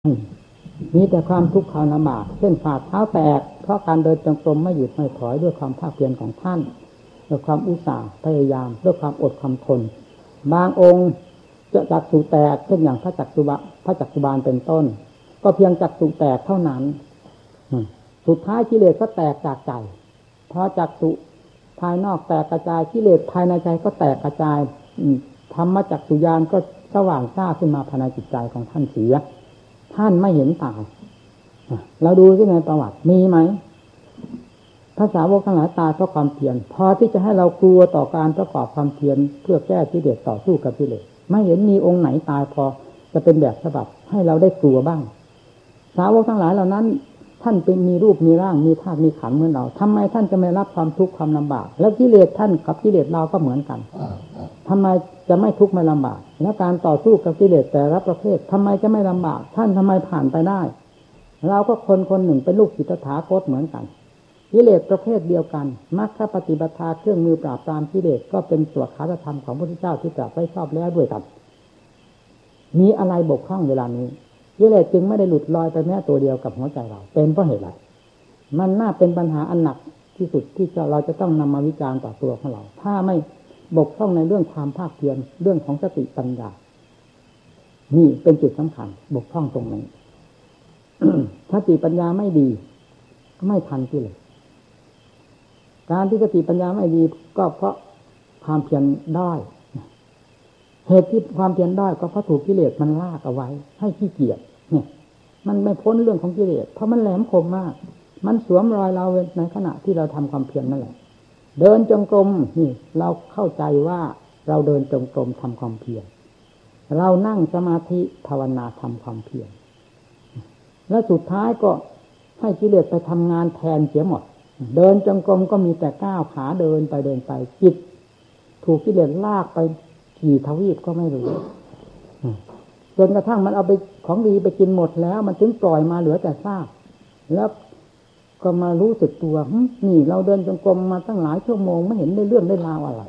มีแต่ความทุกข์ความลำบากเช่นฝ่าเท้าแตกเพราะการเดินจงกรมไม่หยุดไม่ถอยด้วยความภาคเพียรของท่านด้วยความอุตสาห์พยายามด้วยความอดความทนบางองค์จะจักษุแตกเช่นอย่างพระจักษุบาลเป็นต้นก็เพียงจักษุแตกเท่านั้นสุดท้ายกิเลสก็แตกจากใจเพราะจักษุภายนอกแตกกระจายกิเลสภายในใจก็แตกกระจายธรรมจักษุญาณก็สว่างจ้าขึ้นมาภายในจิตใจของท่านเสียท่านไม่เห็นตายเราดูที่ในประวัติมีไหมภาษาวกทั้งหลายตายเพราะความเพียรพอที่จะให้เรากลัวต่อการประกอบความเพียรเพื่อแก้กิเลสต่อสู้กับกิเลสไม่เห็นมีองค์ไหนตายพอจะเป็นแบบฉบับให้เราได้กลัวบ้างสาวกทั้งหลายเหล่านั้นท่านเป็นมีรูปมีร่างมีธาตุมีขันธ์เหมือนเราทำไมท่านจะไม่รับความทุกข์ความลำบากแล้วกิเลสท่านกับกิเลสเราก็เหมือนกันทำไมจะไม่ทุกข์ไม่ลำบากและการต่อสู้กับกิเลสแต่ละประเภททำไมจะไม่ลำบากท่านทำไมผ่านไปได้เราก็คนหนึ่งเป็นลูกศิษย์ตถาคตเหมือนกันกิเลสประเภทเดียวกันมรรคปฏิปทาเครื่องมือปราบปรามกิเลสก็เป็นสวดคาถธรรมของพระพุทธเจ้าที่ตรัสไว้ชอบแล้วด้วยกันมีอะไรบกพร่องเวลานี้กิเลสจึงไม่ได้หลุดลอยไปแม้ตัวเดียวกับหัวใจเราเป็นเพราะเหตุไรมันน่าเป็นปัญหาอันหนักที่สุดที่เราจะต้องนำมาวิจารณ์ต่อตัวของเราถ้าไม่บกพร่องในเรื่องความภาคเพียรเรื่องของสติปัญญานี่เป็นจุดสำคัญบกพร่องตรงนี้ สติปัญญาไม่ดีก็ไม่ทันกิเลสการที่สติปัญญาไม่ดีก็เพราะความเพียรด้อยเหตุที่ความเพียรด้อยก็เพราะถูกกิเลสมันลากเอาไว้ให้ขี้เกียจเนี่ยมันไม่พ้นเรื่องของกิเลสเพราะมันแหลมคมมากมันสวมรอยเราในขณะที่เราทำความเพียรนั่นแหละเดินจงกรมนี่เราเข้าใจว่าเราเดินจงกรมทำความเพียรเรานั่งสมาธิภาวนาทำความเพียรและสุดท้ายก็ให้กิเลสไปทำงานแทนเสียหมดเดินจงกรมก็มีแต่ก้าวขาเดินไปจิตถูกกิเลสลากไปกี่ทวีปก็ไม่รู้จนกระทั่งมันเอาไปของดีไปกินหมดแล้วมันถึงปล่อยมาเหลือแต่ซากแล้วก็มารู้สึกตัวนี่เราเดินจงกรมมาตั้งหลายชั่วโมงไม่เห็นได้เรื่องได้ราวอะไร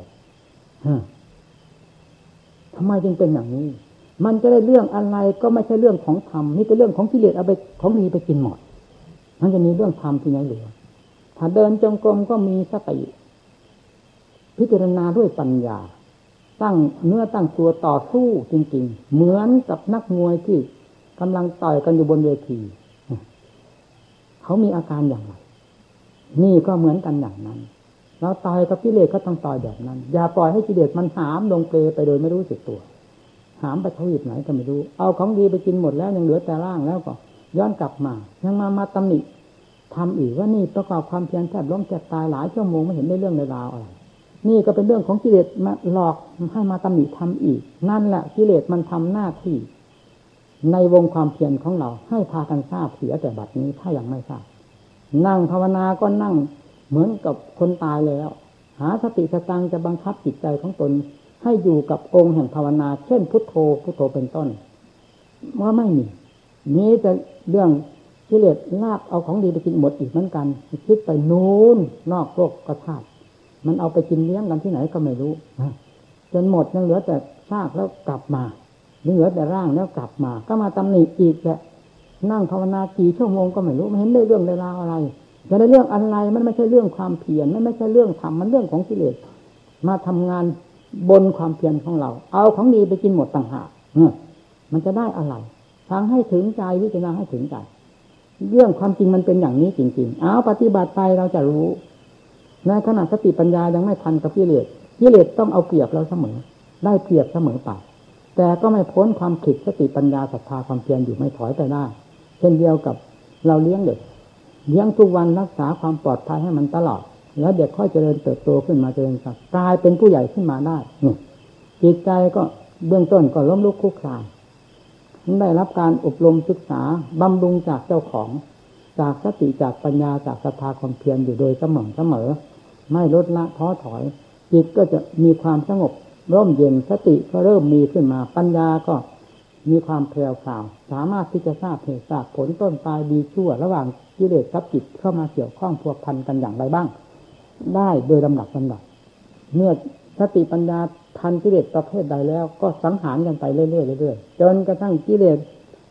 ทำไมจึงเป็นอย่างนี้มันจะได้เรื่องอะไรก็ไม่ใช่เรื่องของธรรมนี่เป็นเรื่องของกิเลสเอาไปของดีไปกินหมดมันจะมีเรื่องธรรมที่ไหนเหลือถ้าเดินจงกรมก็มีสติพิจารณาด้วยปัญญาตั้งเนื้อตั้งตัวต่อสู้จริงๆเหมือนกับนักมวยที่กำลังต่อยกันอยู่บนเวทีเขามีอาการอย่างไรนี่ก็เหมือนกันอย่างนั้นเราต่อยกับกิเลสก็ต้องต่อยแบบนั้นอย่าปล่อยให้กิเลสมันหามลงเปลไปโดยไม่รู้สึกตัวหามไปทวีปไหนก็ไม่รู้เอาของดีไปกินหมดแล้วยังเหลือแต่ร่างแล้วก็ย้อนกลับมายังมาตำหนิทำอีกว่านี่ประกอบความเพียรแทบล้มแทบตายหลายชั่วโมงไม่เห็นได้เรื่องในราวอะไรนี่ก็เป็นเรื่องของกิเลสมาหลอกให้มาตำหนิทำอีกนั่นแหละกิเลสมันทำหน้าที่ในวงความเพียรของเราให้พากันทราบเสียแต่บัดนี้ถ้ายังไม่ทราบนั่งภาวนาก็นั่งเหมือนกับคนตายแล้วหาสติสตังจะบังคับจิตใจของตนให้อยู่กับองค์แห่งภาวนาเช่นพุทโธเป็นต้นว่าไม่มีแต่เรื่องกิเลสลากเอาของดีไปกินหมดอีกเหมือนกันคิดไปนู้นนอกโลกกธาตุมันเอาไปกินเลี้ยงกันที่ไหนก็ไม่รู้จนหมดยังเหลือแต่ซากแล้วกลับมาเหลือแต่ร่างแล้วกลับมาก็มาตำหนิอีกแหละนั่งภาวนากี่ชั่วโมงก็ไม่รู้ไม่เห็นได้เรื่องได้ราวอะไรจะได้เรื่องอะไรมันไม่ใช่เรื่องความเพียรมันไม่ใช่เรื่องธรรมมันเรื่องของกิเลสมาทำงานบนความเพียรของเราเอาของดีไปกินหมดต่างหากมันจะได้อะไรฟังให้ถึงใจวิจารณาให้ถึงใจเรื่องความจริงมันเป็นอย่างนี้จริงๆเอาปฏิบัติไปเราจะรู้ในขณะสติปัญญายังไม่ทันกับกิเลสต้องเอาเปรียบเราเสมอได้เปรียบเสมอไปแต่ก็ไม่พ้นความผิดสติปัญญาศรัทธาความเพียรอยู่ไม่ถอยไปได้เช่นเดียวกับเราเลี้ยงเด็กเลี้ยงทุกวันรักษาความปลอดภัยให้มันตลอดแล้วเด็กค่อยเจริญเติบโตขึ้นมาเจริญกลายเป็นผู้ใหญ่ขึ้นมาได้จิตใจก็เบื้องต้นก็ล้มลุกคลุกคลานได้รับการอบรมศึกษาบำรุงจากเจ้าของจากสติจากปัญญาจากศรัทธาความเพียรอยู่โดยเสมอไม่ลดละท้อถอยจิตก็จะมีความสงบร่มเย็นสติก็เริ่มมีขึ้นมาปัญญาก็มีความแผ่วพราวสามารถที่จะทราบเหตุทราบผลต้นปลายดีชั่วระหว่างกิเลสกับจิตเข้ามาเกี่ยวข้องพัวพันกันอย่างไรบ้างได้โดยลำดับเมื่อสติปัญญาทันกิเลสประเภทใดแล้วก็สังหารกันไปเรื่อยๆจนกระทั่งกิเลส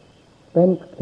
เป็น